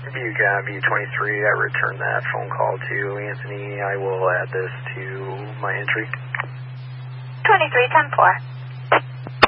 B23, I returned that phone call to Anthony. I will add this to my entry. 23, 10-4.